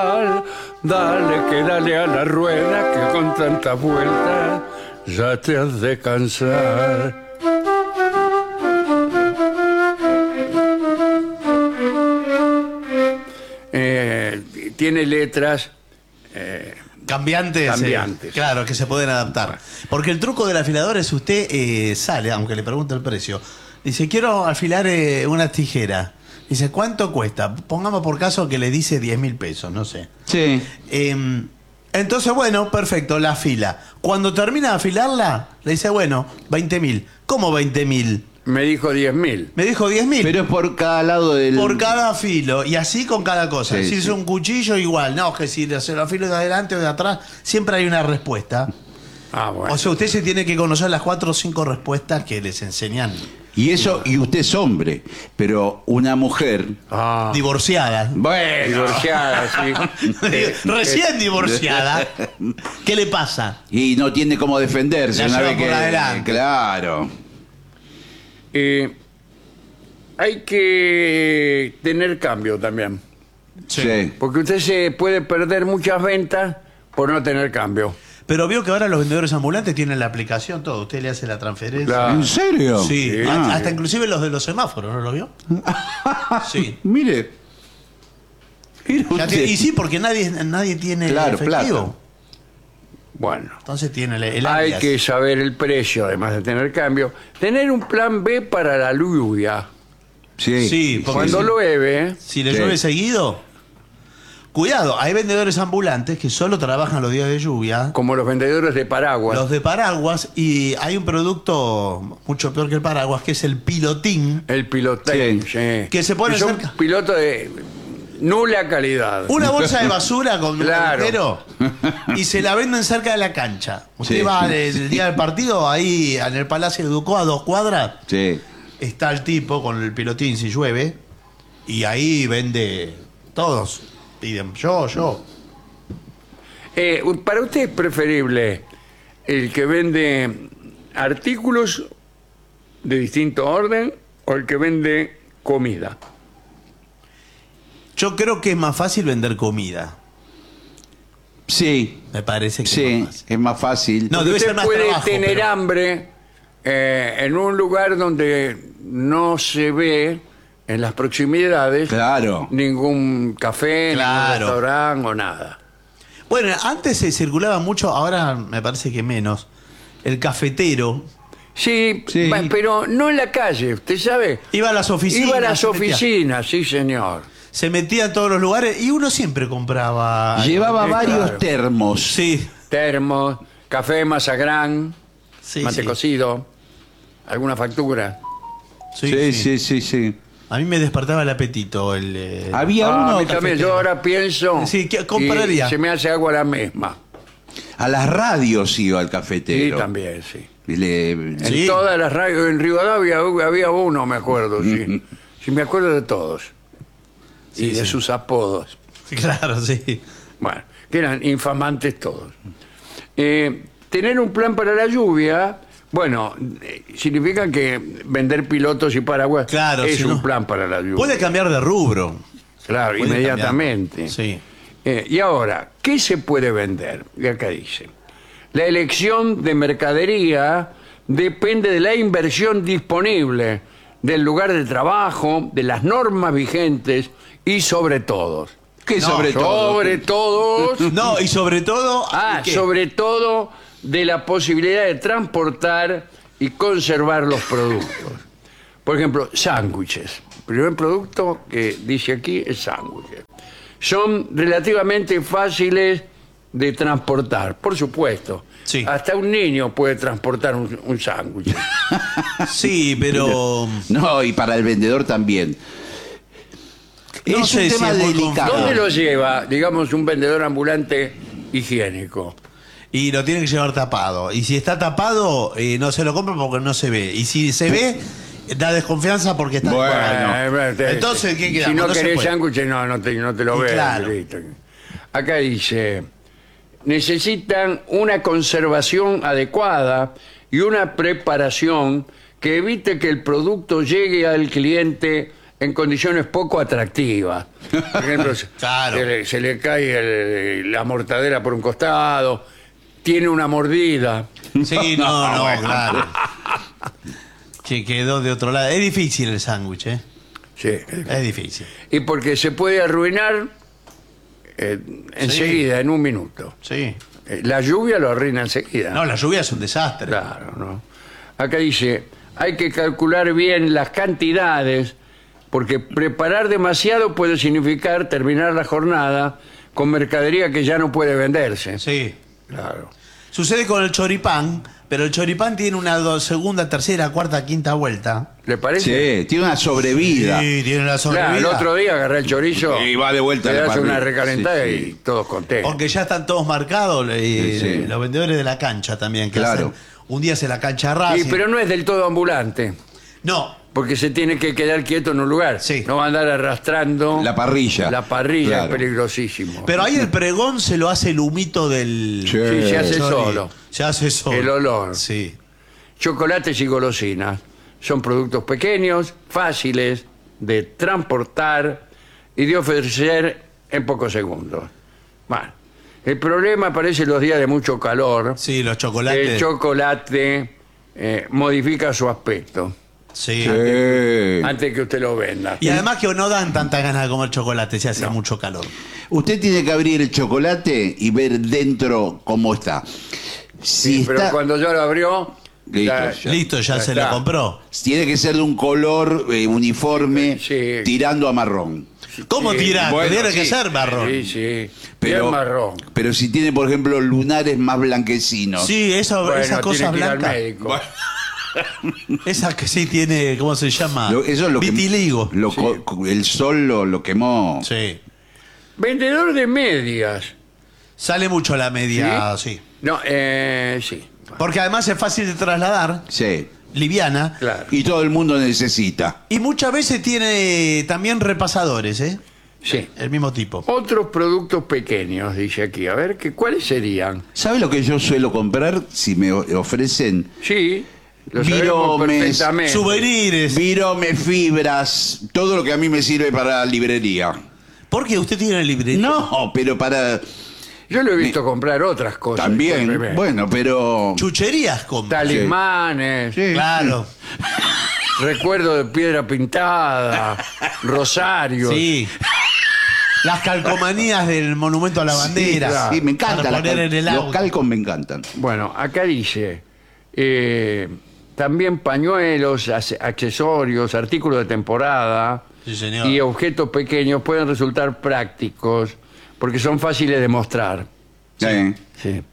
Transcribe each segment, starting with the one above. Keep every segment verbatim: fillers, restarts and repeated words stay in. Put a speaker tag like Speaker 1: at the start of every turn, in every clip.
Speaker 1: Dale, que dale a la rueda, que con tanta vuelta ya te has de cansar. Eh, tiene letras eh,
Speaker 2: cambiantes,
Speaker 1: cambiantes.
Speaker 2: Eh, claro, que se pueden adaptar. Porque el truco del afilador es usted eh, sale, aunque le pregunte el precio. Dice, quiero afilar eh, una tijera. Dice, ¿cuánto cuesta? Pongamos por caso que le dice diez mil pesos, no sé.
Speaker 3: Sí.
Speaker 2: Eh, entonces, bueno, perfecto, la afila. Cuando termina de afilarla, le dice, bueno, veinte mil. ¿Cómo veinte mil?
Speaker 1: Me dijo diez mil.
Speaker 2: Me dijo diez mil.
Speaker 3: Pero es por cada lado del...
Speaker 2: Por cada filo. Y así con cada cosa.
Speaker 3: Sí,
Speaker 2: si
Speaker 3: sí.
Speaker 2: es un cuchillo, igual. No, que si se lo afilo de adelante o de atrás, siempre hay una respuesta.
Speaker 1: Ah, bueno.
Speaker 2: O sea, usted se tiene que conocer las cuatro o cinco respuestas que les enseñan.
Speaker 3: Y eso, y usted es hombre, pero una mujer...
Speaker 1: Ah.
Speaker 2: Divorciada.
Speaker 3: Bueno.
Speaker 1: Divorciada, sí. Eh,
Speaker 2: Recién divorciada. ¿Qué le pasa?
Speaker 3: Y no tiene cómo defenderse.
Speaker 2: La
Speaker 3: una
Speaker 2: lleva
Speaker 3: vez
Speaker 2: por
Speaker 3: que,
Speaker 2: adelante.
Speaker 3: Claro.
Speaker 1: eh, hay que tener cambio también.
Speaker 3: Sí.
Speaker 1: Porque usted se puede perder muchas ventas por no tener cambio.
Speaker 2: Pero vio que ahora los vendedores ambulantes tienen la aplicación, todo. Usted le hace la transferencia.
Speaker 1: Claro.
Speaker 3: ¿En serio?
Speaker 2: Sí,
Speaker 1: Sí.
Speaker 2: hasta,
Speaker 3: Ah.
Speaker 2: hasta inclusive los de los semáforos, ¿no lo vio? Sí.
Speaker 3: Mire. Mire
Speaker 2: Ya
Speaker 3: usted.
Speaker 2: tiene- y sí, porque nadie, nadie tiene
Speaker 3: Claro,
Speaker 2: efectivo.
Speaker 3: plata.
Speaker 1: Bueno.
Speaker 2: Entonces tiene el, el
Speaker 1: Hay
Speaker 2: alias.
Speaker 1: que saber el precio, además de tener cambio. Tener un plan B para la lluvia.
Speaker 3: Sí.
Speaker 2: Sí, porque
Speaker 1: Cuando
Speaker 2: sí.
Speaker 1: llueve,
Speaker 2: Si le
Speaker 3: Sí.
Speaker 2: llueve seguido, cuidado, hay vendedores ambulantes que solo trabajan los días de lluvia,
Speaker 1: como los vendedores de paraguas.
Speaker 2: los de paraguas, y hay un producto mucho peor que el paraguas, que es el pilotín.
Speaker 1: El pilotín,
Speaker 3: Sí.
Speaker 1: sí.
Speaker 2: Que se pone
Speaker 1: Y son
Speaker 2: cerca.
Speaker 1: pilotos de nula calidad.
Speaker 2: Una bolsa de basura con
Speaker 1: Claro.
Speaker 2: un agujero y se la venden cerca de la cancha. Usted
Speaker 3: Sí.
Speaker 2: va el, el día del partido, ahí en el Palacio de Ducó, a dos cuadras,
Speaker 3: Sí.
Speaker 2: está el tipo con el pilotín si llueve, y ahí vende todos. Piden yo, yo.
Speaker 1: Eh, para usted es preferible el que vende artículos de distinto orden o el que vende comida.
Speaker 2: Yo creo que es más fácil vender comida.
Speaker 3: Sí.
Speaker 2: Me parece que
Speaker 3: Sí.
Speaker 2: es más fácil.
Speaker 3: Es más fácil.
Speaker 2: No,
Speaker 1: Porque
Speaker 2: debe
Speaker 1: usted
Speaker 2: ser más
Speaker 1: puede
Speaker 2: trabajo,
Speaker 1: tener
Speaker 2: pero-
Speaker 1: hambre eh, en un lugar donde no se ve en las proximidades
Speaker 3: Claro.
Speaker 1: ningún café,
Speaker 2: Claro.
Speaker 1: ningún restaurante o nada.
Speaker 2: Bueno, antes se circulaba mucho, ahora me parece que menos. El cafetero
Speaker 1: Sí,
Speaker 3: Sí.
Speaker 1: va- pero no en la calle, usted sabe.
Speaker 2: iba a las oficinas.
Speaker 1: Iba a las
Speaker 2: se metía-
Speaker 1: oficinas, sí, señor.
Speaker 2: Se metía en todos los lugares y uno siempre compraba.
Speaker 3: Llevaba
Speaker 1: Sí,
Speaker 3: varios
Speaker 1: claro.
Speaker 3: termos.
Speaker 2: Sí,
Speaker 1: Termos, café mazagrán,
Speaker 2: sí,
Speaker 1: mate
Speaker 2: sí.
Speaker 1: cocido, alguna factura.
Speaker 2: Sí,
Speaker 3: Sí,
Speaker 2: sí.
Speaker 3: sí, sí, sí.
Speaker 2: A mí me despertaba el apetito. El, eh,
Speaker 3: Había
Speaker 1: Ah,
Speaker 3: uno
Speaker 1: a mí también, yo ahora pienso
Speaker 2: Sí, ¿qué compraría?
Speaker 1: y se me hace agua la misma.
Speaker 3: a las radios iba al
Speaker 1: Sí,
Speaker 3: cafetero.
Speaker 1: también, sí.
Speaker 3: Y le-
Speaker 2: Sí.
Speaker 1: En todas las radios, en Rivadavia había uno, me acuerdo, sí. Sí, me acuerdo de todos.
Speaker 2: Sí,
Speaker 1: y de
Speaker 2: sí.
Speaker 1: sus apodos.
Speaker 2: Claro, sí.
Speaker 1: Bueno, que eran infamantes todos. Eh, tener un plan para la lluvia, bueno, eh, significa que vender pilotos y paraguas
Speaker 2: Claro,
Speaker 1: es
Speaker 2: si
Speaker 1: un
Speaker 2: no-
Speaker 1: plan para la lluvia.
Speaker 2: Puede cambiar de rubro.
Speaker 1: Claro,
Speaker 2: Puede
Speaker 1: inmediatamente.
Speaker 2: cambiar. Sí.
Speaker 1: Eh, y ahora, ¿qué se puede vender? Y acá dice, la elección de mercadería depende de la inversión disponible, del lugar de trabajo, de las normas vigentes y sobre todo.
Speaker 3: ¿Qué
Speaker 2: No,
Speaker 3: sobre todo?
Speaker 1: Sobre todo.
Speaker 2: No, y sobre todo.
Speaker 1: Ah,
Speaker 2: ¿qué?
Speaker 1: sobre todo de la posibilidad de transportar y conservar los productos. Por ejemplo, sándwiches. El primer producto que dice aquí es sándwiches. Son relativamente fáciles de transportar, por supuesto.
Speaker 2: Sí.
Speaker 1: Hasta un niño puede transportar un, un sándwich.
Speaker 2: Sí, pero.
Speaker 3: No, y para el vendedor también.
Speaker 2: No
Speaker 3: es
Speaker 2: sé
Speaker 3: un
Speaker 2: si
Speaker 3: tema
Speaker 2: es muy
Speaker 3: delicado.
Speaker 1: ¿Dónde lo lleva, digamos, un vendedor ambulante higiénico?
Speaker 2: Y lo tiene que llevar tapado. Y si está tapado, eh, no se lo compra porque no se ve. Y si se ve, da desconfianza porque está
Speaker 3: Bueno.
Speaker 2: tapado.
Speaker 1: Eh, eh,
Speaker 2: Entonces, ¿qué queda?
Speaker 1: Si no,
Speaker 2: No se
Speaker 1: querés
Speaker 2: puede.
Speaker 1: sándwiches, no, no te, no te lo
Speaker 2: Y
Speaker 1: ves.
Speaker 2: claro.
Speaker 1: listo. Acá dice, necesitan una conservación adecuada y una preparación que evite que el producto llegue al cliente en condiciones poco atractivas. Por ejemplo, se-
Speaker 2: Claro.
Speaker 1: se, le, se le cae el- la mortadela por un costado, tiene una mordida.
Speaker 2: Sí, no, no,
Speaker 3: bueno.
Speaker 2: claro. Que quedó de otro lado. Es difícil el sándwich, ¿eh?
Speaker 1: Sí.
Speaker 2: Es difícil.
Speaker 1: Y porque se puede arruinar eh, enseguida, en un minuto.
Speaker 2: Sí.
Speaker 1: Eh, La lluvia lo arruina enseguida.
Speaker 2: No, la lluvia es un desastre.
Speaker 1: Claro, ¿no? Acá dice, hay que calcular bien las cantidades, porque preparar demasiado puede significar terminar la jornada con mercadería que ya no puede venderse.
Speaker 2: Sí.
Speaker 1: Claro.
Speaker 2: Sucede con el choripán, pero el choripán tiene una do- segunda, tercera, cuarta, quinta vuelta.
Speaker 1: ¿Le parece?
Speaker 3: Sí, tiene una sobrevida.
Speaker 2: Sí, tiene la sobrevida.
Speaker 1: Claro, el otro día agarré el chorizo
Speaker 3: Y va de vuelta a
Speaker 1: le
Speaker 3: la
Speaker 1: das una
Speaker 3: parrilla.
Speaker 1: recalentada
Speaker 3: Sí,
Speaker 1: y
Speaker 3: sí.
Speaker 1: todos contentos.
Speaker 2: Porque ya están todos marcados, y
Speaker 3: Sí, sí.
Speaker 2: los vendedores de la cancha también, que
Speaker 3: Claro.
Speaker 2: hacen un día se la cancha
Speaker 1: Sí,
Speaker 2: Racing.
Speaker 1: pero no es del todo ambulante,
Speaker 2: No,
Speaker 1: porque se tiene que quedar quieto en un lugar.
Speaker 2: Sí.
Speaker 1: No va a andar arrastrando
Speaker 3: La parrilla.
Speaker 1: La parrilla
Speaker 3: Claro.
Speaker 1: es peligrosísimo.
Speaker 2: pero ahí el pregón se lo hace el humito del...
Speaker 3: Sí.
Speaker 1: Sí, se hace
Speaker 2: chori.
Speaker 1: solo.
Speaker 2: Se hace solo.
Speaker 1: El olor.
Speaker 2: Sí.
Speaker 1: Chocolates y golosinas son productos pequeños, fáciles de transportar y de ofrecer en pocos segundos. Bueno, el problema aparece en los días de mucho calor.
Speaker 2: Sí, los chocolates.
Speaker 1: El chocolate eh, modifica su aspecto
Speaker 2: Sí.
Speaker 3: Sí.
Speaker 1: antes que usted lo venda.
Speaker 2: Y además que no dan tanta ganas de comer chocolate, se hace mucho calor.
Speaker 3: Usted tiene que abrir el chocolate y ver dentro cómo está. Si
Speaker 1: Sí, pero
Speaker 3: está,
Speaker 1: cuando yo lo abrió,
Speaker 3: Listo,
Speaker 1: ya-
Speaker 3: ya.
Speaker 2: Listo, ya,
Speaker 1: Ya
Speaker 2: se
Speaker 1: está.
Speaker 2: lo compró.
Speaker 3: tiene que ser de un color eh, uniforme,
Speaker 1: Sí.
Speaker 3: tirando a marrón.
Speaker 2: ¿Cómo
Speaker 1: Sí,
Speaker 2: tirar?
Speaker 3: bueno,
Speaker 2: Tiene que
Speaker 3: sí.
Speaker 2: ser marrón.
Speaker 1: Sí, sí.
Speaker 3: Pero,
Speaker 1: Bien marrón.
Speaker 3: pero si tiene, por ejemplo, lunares más blanquecinos.
Speaker 2: Sí, eso,
Speaker 1: Bueno,
Speaker 2: esas
Speaker 1: tiene
Speaker 2: cosas
Speaker 1: que ir al
Speaker 2: blancas.
Speaker 1: médico.
Speaker 2: Esas que sí tiene, ¿cómo se llama?
Speaker 3: Lo- eso es lo que-
Speaker 2: Vitiligo.
Speaker 3: lo co- el sol lo, lo quemó.
Speaker 2: Sí.
Speaker 1: Vendedor de medias.
Speaker 2: Sale mucho la media, sí.
Speaker 1: No, eh, sí.
Speaker 2: Porque además es fácil de trasladar,
Speaker 3: Sí.
Speaker 2: liviana.
Speaker 1: Claro.
Speaker 3: Y todo el mundo necesita.
Speaker 2: Y muchas veces tiene también repasadores, ¿eh?
Speaker 1: Sí.
Speaker 2: El mismo tipo.
Speaker 1: Otros productos pequeños, dice aquí. A ver, ¿qué, ¿cuáles serían?
Speaker 3: ¿Sabe lo que yo suelo comprar si me o- ofrecen?
Speaker 1: Sí, lo sabemos
Speaker 3: Viromes,
Speaker 1: perfectamente.
Speaker 2: Souvenirs.
Speaker 3: Virome, fibras, todo lo que a mí me sirve para la librería.
Speaker 2: ¿Por qué usted tiene librería?
Speaker 3: No, pero para...
Speaker 1: Yo lo he visto comprar otras cosas.
Speaker 3: También,
Speaker 1: discúlpeme.
Speaker 3: bueno, pero...
Speaker 2: Chucherías compra.
Speaker 1: Talismanes,
Speaker 3: Sí.
Speaker 2: Claro.
Speaker 1: recuerdo de piedra pintada, rosarios.
Speaker 2: Sí. Las calcomanías del monumento a la bandera.
Speaker 3: Sí, me encanta.
Speaker 2: Para
Speaker 3: la
Speaker 2: poner
Speaker 3: cal-
Speaker 2: en el
Speaker 3: los
Speaker 2: auto.
Speaker 3: calcos me encantan.
Speaker 1: Bueno, acá dice, eh, también pañuelos, ac- accesorios, artículos de temporada
Speaker 2: Sí, señor.
Speaker 1: y objetos pequeños pueden resultar prácticos porque son fáciles de mostrar.
Speaker 3: Sí.
Speaker 1: Sí.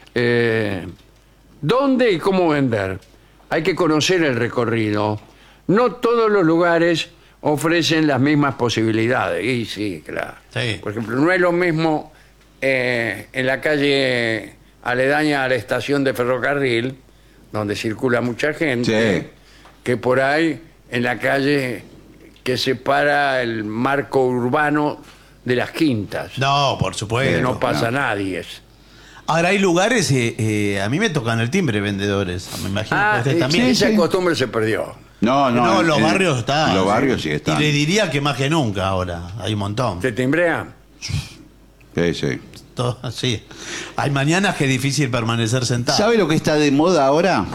Speaker 1: Eh, ¿Dónde y cómo vender? Hay que conocer el recorrido. No todos los lugares ofrecen las mismas posibilidades. Y sí, claro.
Speaker 2: Sí.
Speaker 1: Por ejemplo, no es lo mismo eh, en la calle aledaña a la estación de ferrocarril, donde circula mucha gente,
Speaker 3: Sí.
Speaker 1: que por ahí en la calle que separa el marco urbano de las quintas.
Speaker 2: No, por
Speaker 1: que
Speaker 2: supuesto.
Speaker 1: no pasa
Speaker 3: no.
Speaker 1: nadie.
Speaker 2: Ahora hay lugares, eh, eh, a mí me tocan el timbre vendedores. Me imagino
Speaker 1: Ah,
Speaker 2: que usted
Speaker 1: eh,
Speaker 2: también.
Speaker 1: esa
Speaker 3: sí.
Speaker 1: costumbre se perdió.
Speaker 3: No, no.
Speaker 2: No, en los
Speaker 3: en-
Speaker 2: barrios está.
Speaker 3: en los barrios sí están.
Speaker 2: Y le diría que más que nunca ahora. Hay un montón.
Speaker 1: ¿Te timbrea?
Speaker 3: Sí, sí.
Speaker 2: Todo- sí. Hay mañanas que es difícil permanecer sentado.
Speaker 3: ¿Sabe lo que está de moda ahora?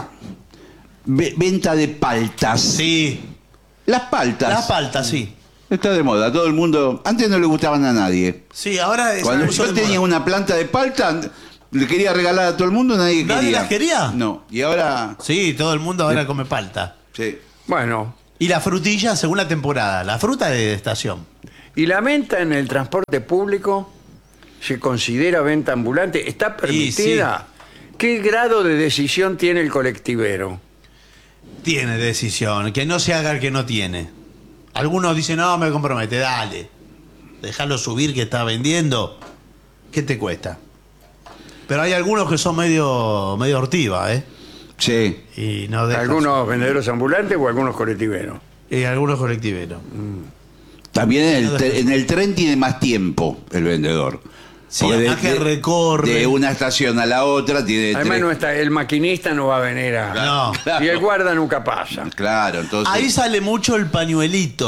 Speaker 3: Ve- venta de paltas.
Speaker 2: Sí.
Speaker 3: Las paltas.
Speaker 2: La palta, sí.
Speaker 3: Está de moda. Todo el mundo... Antes no le gustaban a nadie.
Speaker 2: Sí, ahora es
Speaker 3: Cuando
Speaker 2: puso
Speaker 3: yo
Speaker 2: de
Speaker 3: tenía
Speaker 2: moda.
Speaker 3: una planta de palta, le quería regalar a todo el mundo, nadie quería.
Speaker 2: ¿Nadie las quería?
Speaker 3: No. Y ahora...
Speaker 2: Sí, todo el mundo ahora come palta.
Speaker 3: Sí.
Speaker 1: Bueno,
Speaker 2: Y la frutilla según la temporada. La fruta de estación.
Speaker 1: ¿y la venta en el transporte público se considera venta ambulante? ¿Está permitida? ¿Qué grado de decisión tiene el colectivero?
Speaker 2: Tiene decisión. Que no se haga el que no tiene. Algunos dicen, no, me compromete, dale. Déjalo subir que está vendiendo. ¿Qué te cuesta? Pero hay algunos que son medio, medio hortiva, ¿eh?
Speaker 3: Sí.
Speaker 2: Y no dejan
Speaker 1: ¿Algunos vendedores ambulantes o algunos colectiveros?
Speaker 2: subir. Y algunos colectiveros.
Speaker 3: También en el, tre- en el tren tiene más tiempo el vendedor.
Speaker 2: Sí,
Speaker 3: Porque
Speaker 2: además que recorre.
Speaker 3: De una estación a la otra tiene
Speaker 1: Además,
Speaker 3: tres-
Speaker 1: no está, el maquinista no va a venir a...
Speaker 2: No.
Speaker 3: Claro.
Speaker 1: Y el guarda nunca pasa.
Speaker 3: Claro, entonces...
Speaker 2: Ahí sale mucho el pañuelito.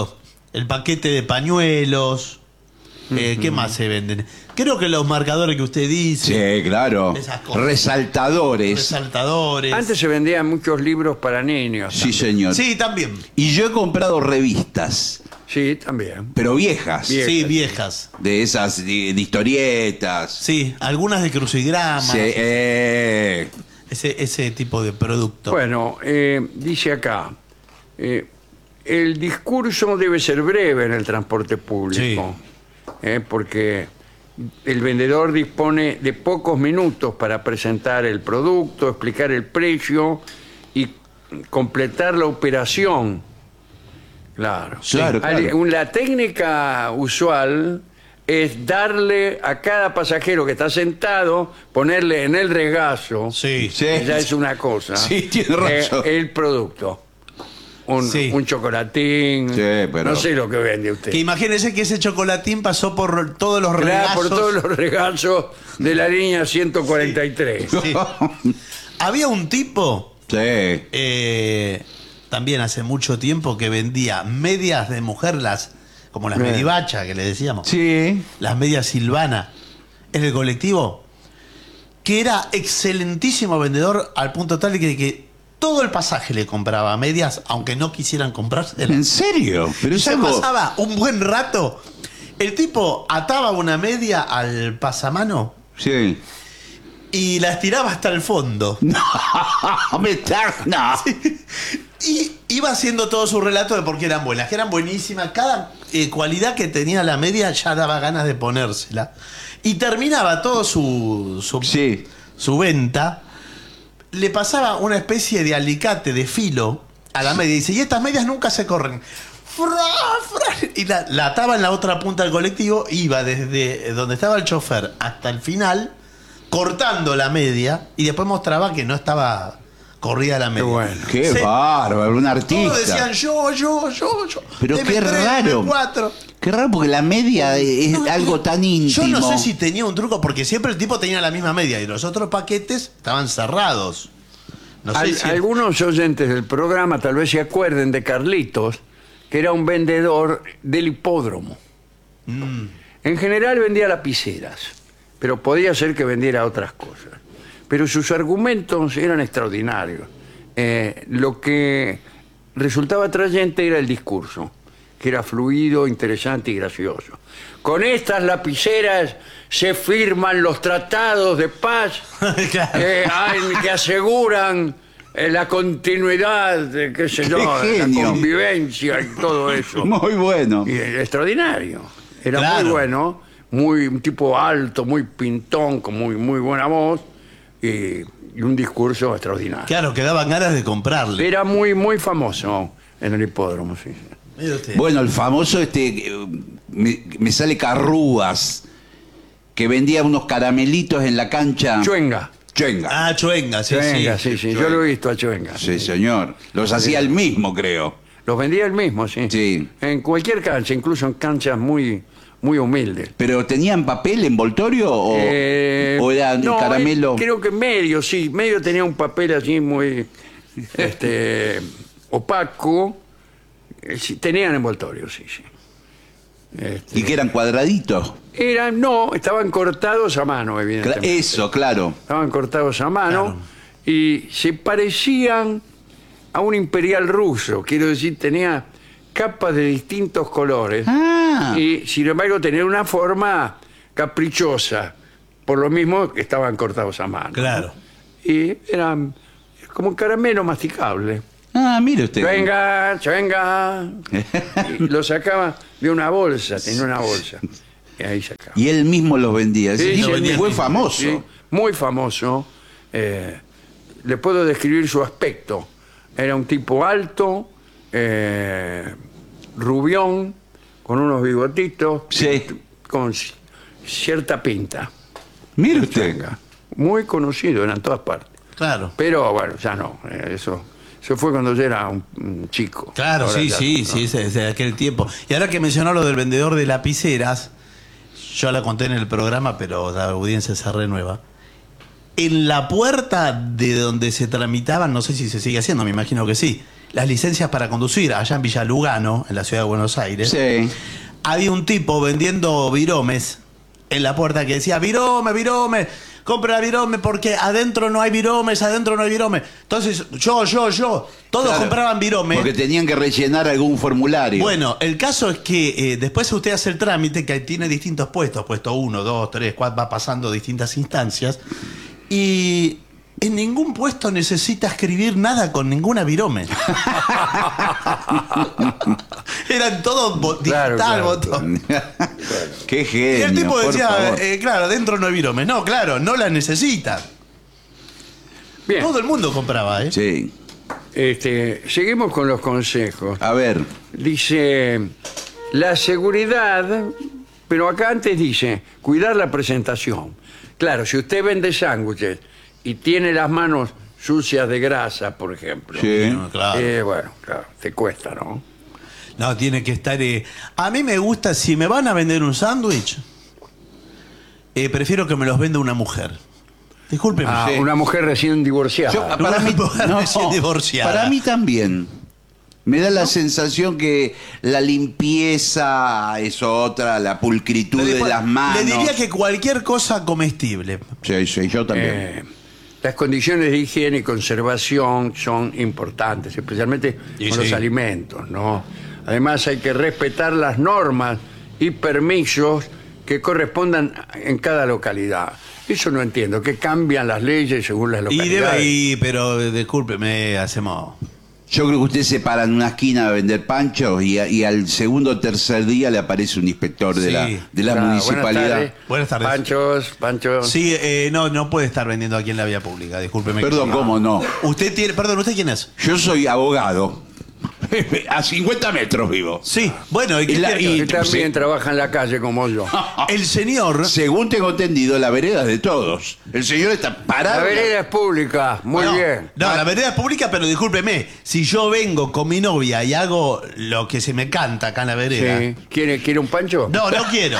Speaker 2: el paquete de pañuelos. Eh, ¿Qué más se venden? Creo que los marcadores que usted dice.
Speaker 3: Sí, claro.
Speaker 2: Esas cosas.
Speaker 3: Resaltadores.
Speaker 2: Resaltadores.
Speaker 1: Antes se vendían muchos libros para niños.
Speaker 3: Sí,
Speaker 1: también.
Speaker 3: señor.
Speaker 2: Sí, también.
Speaker 3: Y yo he comprado revistas,
Speaker 1: Sí, también.
Speaker 3: pero viejas.
Speaker 1: Viejas.
Speaker 2: Sí, viejas.
Speaker 3: De esas de, de historietas.
Speaker 2: Sí, algunas de crucigramas.
Speaker 3: Sí, eh,
Speaker 2: Ese, ese tipo de producto.
Speaker 1: Bueno, eh, dice acá, eh, el discurso debe ser breve en el transporte público, eh, porque el vendedor dispone de pocos minutos para presentar el producto, explicar el precio y completar la operación. Claro.
Speaker 3: Claro, claro.
Speaker 1: Al- un- La técnica usual es darle a cada pasajero que está sentado, ponerle en el regazo,
Speaker 2: Sí.
Speaker 3: Sí.
Speaker 1: que ya es una cosa,
Speaker 3: Sí, tiene razón.
Speaker 1: eh, el producto. Un,
Speaker 2: Sí.
Speaker 1: un chocolatín,
Speaker 3: Sí, pero-
Speaker 1: no sé lo que vende usted.
Speaker 2: Que imagínese que ese chocolatín pasó por todos los
Speaker 1: Claro,
Speaker 2: regazos.
Speaker 1: por todos los regazos de la línea ciento cuarenta y tres.
Speaker 2: Sí. Había un tipo,
Speaker 3: Sí.
Speaker 2: eh, también hace mucho tiempo, que vendía medias de mujer, las como las
Speaker 1: Bien.
Speaker 2: medivacha que le decíamos.
Speaker 3: Sí.
Speaker 2: Las medias Silvana en el colectivo, que era excelentísimo vendedor al punto tal de que, que todo el pasaje le compraba medias, aunque no quisieran comprárselas.
Speaker 3: ¿En serio? Pero es
Speaker 2: Se
Speaker 3: algo...
Speaker 2: pasaba un buen rato. El tipo ataba una media al pasamano
Speaker 3: Sí.
Speaker 2: y la estiraba hasta el fondo.
Speaker 3: No, me está... No.
Speaker 2: Y iba haciendo todo su relato de por qué eran buenas, que eran buenísimas. Cada eh, cualidad que tenía la media ya daba ganas de ponérsela. Y terminaba todo su, su,
Speaker 3: Sí.
Speaker 2: su venta. Le pasaba una especie de alicate de filo a la media. Y dice, y estas medias nunca se corren. Fra, fra, y la, la ataba en la otra punta del colectivo. Iba desde donde estaba el chofer hasta el final, cortando la media. Y después mostraba que no estaba corrida la media.
Speaker 1: bueno.
Speaker 3: Qué
Speaker 2: Se-
Speaker 3: bárbaro, un artista.
Speaker 2: Todos decían yo, yo, yo, yo.
Speaker 3: Pero
Speaker 2: Deme
Speaker 3: qué
Speaker 2: tres, deme
Speaker 3: raro.
Speaker 2: cuatro.
Speaker 3: Qué raro porque la media es
Speaker 2: No,
Speaker 3: algo
Speaker 2: no,
Speaker 3: tan íntimo.
Speaker 2: Yo no sé si tenía un truco, porque siempre el tipo tenía la misma media y los otros paquetes estaban cerrados. No sé
Speaker 1: Al-
Speaker 2: si.
Speaker 1: Algunos oyentes del programa tal vez se acuerden de Carlitos, que era un vendedor del hipódromo.
Speaker 2: Mm.
Speaker 1: En general vendía lapiceras, pero podía ser que vendiera otras cosas. Pero sus argumentos eran extraordinarios. Eh, lo que resultaba atrayente era el discurso, que era fluido, interesante y gracioso. Con estas lapiceras se firman los tratados de paz
Speaker 2: Claro.
Speaker 1: que, hay- que aseguran eh, la continuidad, de, qué sé yo,
Speaker 3: Qué
Speaker 1: la
Speaker 3: genio.
Speaker 1: convivencia y todo eso.
Speaker 3: Muy bueno.
Speaker 1: Y era extraordinario. Era
Speaker 2: Claro.
Speaker 1: muy bueno, muy, un tipo alto, muy pintón, con muy, muy buena voz y, y un discurso extraordinario.
Speaker 2: Claro, que daban ganas de comprarle.
Speaker 1: Era muy, muy famoso en el hipódromo, sí.
Speaker 2: Mire usted.
Speaker 3: Bueno, el famoso este, eh, me, me sale Carrúas, que vendía unos caramelitos en la cancha.
Speaker 1: Chuenga.
Speaker 3: Chuenga.
Speaker 2: Ah, Chuenga, sí,
Speaker 1: Chuenga,
Speaker 2: sí.
Speaker 1: sí, sí. Yo lo he visto a Chuenga.
Speaker 3: Sí, señor. Los hacía el mismo, creo.
Speaker 1: Los vendía él mismo, sí.
Speaker 3: Sí.
Speaker 1: En cualquier cancha, incluso en canchas muy, muy humildes.
Speaker 3: ¿Pero tenían papel envoltorio o,
Speaker 1: Eh,
Speaker 3: o era
Speaker 1: no,
Speaker 3: caramelo?
Speaker 1: eh, creo que medio, sí. Medio tenía un papel así muy este, opaco. Eh, sí, tenían envoltorio, sí, sí. Este,
Speaker 3: Y que eran cuadraditos.
Speaker 1: eran, no, estaban cortados a mano,
Speaker 3: Cla-
Speaker 1: evidentemente.
Speaker 3: Eso, claro.
Speaker 1: Estaban cortados a mano
Speaker 2: Claro.
Speaker 1: y se parecían a un imperial ruso. Quiero decir, tenía capas de distintos colores.
Speaker 3: Ah.
Speaker 1: Y sin embargo tenía una forma caprichosa, por lo mismo que estaban cortados a mano.
Speaker 2: Claro.
Speaker 1: Y eran como un caramelo masticable.
Speaker 3: Ah, mire usted.
Speaker 1: Venga, venga. Y lo sacaba de una bolsa, tenía una bolsa. Y ahí sacaba.
Speaker 3: Y él mismo los vendía. Ese
Speaker 1: Sí,
Speaker 3: tipo
Speaker 1: lo vendía
Speaker 3: fue
Speaker 1: el tipo,
Speaker 3: famoso.
Speaker 1: sí, muy famoso. Eh, le puedo describir su aspecto. Era un tipo alto, eh, rubión, con unos bigotitos,
Speaker 3: Sí.
Speaker 1: con ci- cierta pinta.
Speaker 3: Mire usted.
Speaker 1: Venga, muy conocido, era en todas partes.
Speaker 2: Claro.
Speaker 1: Pero bueno, ya no. eh, Eso, eso fue cuando yo era un, un chico.
Speaker 2: Claro,
Speaker 1: Ahora
Speaker 2: sí,
Speaker 1: ya
Speaker 2: sí,
Speaker 1: no.
Speaker 2: sí, es de aquel tiempo. Y ahora que mencionó lo del vendedor de lapiceras, yo la conté en el programa, pero la audiencia se renueva. En la puerta de donde se tramitaban, no sé si se sigue haciendo, me imagino que sí, las licencias para conducir allá en Villa Lugano, en la ciudad de Buenos Aires.
Speaker 3: Sí.
Speaker 2: Había un tipo vendiendo viromes en la puerta que decía, virome, virome, compra virome porque adentro no hay viromes, adentro no hay viromes. Entonces, yo, yo, yo, todos
Speaker 3: Claro,
Speaker 2: compraban viromes.
Speaker 3: Porque tenían que rellenar algún formulario.
Speaker 2: Bueno, el caso es que eh, después usted hace el trámite, que tiene distintos puestos, puesto uno, dos, tres, cuatro, va pasando distintas instancias, y en ningún puesto necesita escribir nada con ninguna virome. Eran todos bo-
Speaker 1: Claro,
Speaker 2: digital,
Speaker 1: claro,
Speaker 2: botón.
Speaker 3: Qué
Speaker 2: Y
Speaker 3: genio.
Speaker 2: el tipo
Speaker 3: por
Speaker 2: decía,
Speaker 3: favor.
Speaker 2: eh, claro, adentro no hay viromes. No, claro, no las necesita.
Speaker 1: Bien,
Speaker 2: Todo el mundo compraba, ¿eh?
Speaker 3: Sí.
Speaker 1: este, seguimos con los consejos.
Speaker 3: A ver.
Speaker 1: Dice, la seguridad, pero acá antes dice, cuidar la presentación. Claro, si usted vende sándwiches y tiene las manos sucias de grasa, por ejemplo,
Speaker 3: Sí.
Speaker 2: No, claro.
Speaker 1: eh, bueno, claro, te cuesta, ¿no?
Speaker 2: No, tiene que estar... eh, A mí me gusta, si me van a vender un sándwich, eh, prefiero que me los venda una mujer. Discúlpeme.
Speaker 1: Ah,
Speaker 3: Sí.
Speaker 1: una mujer recién divorciada.
Speaker 3: Yo, para, mí,
Speaker 2: mujer
Speaker 3: no,
Speaker 2: recién divorciada.
Speaker 3: para mí también. Me da la sensación que la limpieza es otra, la pulcritud de las manos.
Speaker 2: Le diría que cualquier cosa comestible.
Speaker 3: Sí, sí, yo también.
Speaker 1: Eh, las condiciones de higiene y conservación son importantes, especialmente
Speaker 2: Y
Speaker 1: con
Speaker 2: sí.
Speaker 1: los alimentos, ¿no? Además hay que respetar las normas y permisos que correspondan en cada localidad. Eso no entiendo, que cambian las leyes según las
Speaker 2: Y
Speaker 1: localidades.
Speaker 2: debe ir, pero eh, discúlpeme, hacemos...
Speaker 3: Yo creo que usted se para en una esquina a vender panchos y, a- y al segundo o tercer día le aparece un inspector de
Speaker 2: Sí.
Speaker 3: la, de la
Speaker 1: Ah,
Speaker 3: municipalidad.
Speaker 1: Buenas tardes.
Speaker 2: Buenas tardes.
Speaker 1: Panchos, Panchos.
Speaker 2: Sí, eh, no, no puede estar vendiendo aquí en la vía pública, discúlpeme.
Speaker 3: Perdón,
Speaker 2: que-
Speaker 3: ¿cómo no?
Speaker 2: Usted tiene... Perdón, ¿usted quién es?
Speaker 3: Yo soy abogado. A cincuenta metros vivo.
Speaker 2: Sí, bueno, ¿y qué
Speaker 3: Y la-
Speaker 2: quiere que-
Speaker 1: Que también
Speaker 3: sí.
Speaker 1: trabaja en la calle como yo.
Speaker 2: el señor...
Speaker 3: Según tengo entendido, la vereda es de todos. El señor está parado.
Speaker 1: La vereda es pública, muy
Speaker 2: no,
Speaker 1: bien.
Speaker 2: No, la vereda es pública, pero discúlpeme, si yo vengo con mi novia y hago lo que se me canta acá en la vereda...
Speaker 1: Sí. ¿Quiere, ¿Quiere un pancho?
Speaker 2: No, no quiero.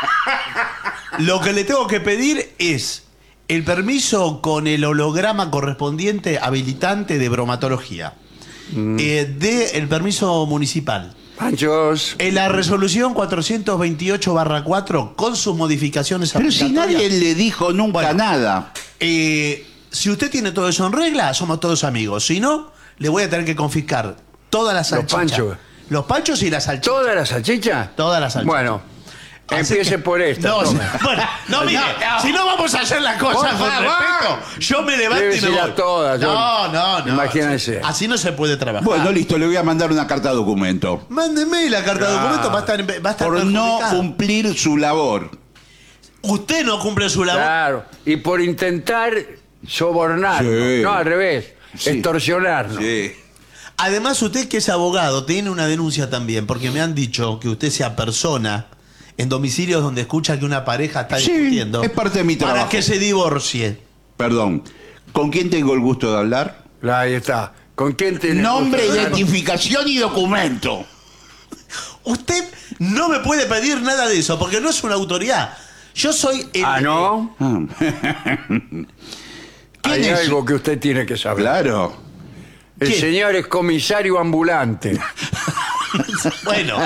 Speaker 2: Lo que le tengo que pedir es el permiso con el holograma correspondiente habilitante de bromatología.
Speaker 1: Mm.
Speaker 2: Eh, de el permiso municipal.
Speaker 1: Panchos.
Speaker 2: En la resolución cuatrocientos veintiocho barra cuatro, con sus modificaciones
Speaker 3: Pero si
Speaker 2: aplicatorias,
Speaker 3: nadie le dijo nunca
Speaker 2: Bueno.
Speaker 3: nada.
Speaker 2: eh, si usted tiene todo eso en regla, somos todos amigos. Si no, le voy a tener que confiscar todas las
Speaker 1: Los
Speaker 2: salchichas.
Speaker 1: panchos.
Speaker 2: Los panchos y las salchichas.
Speaker 1: ¿Toda la salchicha?
Speaker 2: Todas las salchichas.
Speaker 1: Bueno,
Speaker 2: Así
Speaker 1: empiece
Speaker 2: que-
Speaker 1: por esta.
Speaker 2: No,
Speaker 1: tome.
Speaker 2: bueno, no, mire, si no vamos a hacer las cosas
Speaker 1: Por
Speaker 2: con
Speaker 1: favor.
Speaker 2: respeto, yo me levanto y me
Speaker 1: Lléveselas
Speaker 2: voy.
Speaker 1: todas, yo-
Speaker 2: no, no, no.
Speaker 1: Imagínense.
Speaker 2: Así no se puede trabajar.
Speaker 3: Bueno, listo, le voy a mandar una carta de documento.
Speaker 2: Mándeme la carta de
Speaker 1: Ah.
Speaker 2: documento, va a estar, va a estar
Speaker 3: Por no
Speaker 2: perjudicada.
Speaker 3: cumplir su labor.
Speaker 2: Usted no cumple su labor.
Speaker 1: Claro. Y por intentar sobornarnos.
Speaker 3: Sí.
Speaker 1: No, al revés.
Speaker 3: Sí.
Speaker 1: Extorsionarnos.
Speaker 3: Sí.
Speaker 2: Además, usted que es abogado, tiene una denuncia también, porque me han dicho que usted se apersona en domicilios donde escucha que una pareja está
Speaker 3: Sí,
Speaker 2: discutiendo.
Speaker 3: es parte de mi
Speaker 2: Para
Speaker 3: trabajo.
Speaker 2: que se divorcie.
Speaker 3: Perdón. ¿Con quién tengo el gusto de hablar?
Speaker 1: Ahí está. ¿Con quién tiene
Speaker 3: Nombre,
Speaker 1: gusto de hablar?
Speaker 3: identificación y documento.
Speaker 2: Usted no me puede pedir nada de eso, porque no es una autoridad. Yo soy el...
Speaker 1: Ah, ¿no?
Speaker 3: Ah.
Speaker 1: Hay
Speaker 3: ¿Quién es?
Speaker 1: algo que usted tiene que saber.
Speaker 3: Claro.
Speaker 1: El
Speaker 2: ¿Quién?
Speaker 1: señor es comisario ambulante.
Speaker 2: Bueno.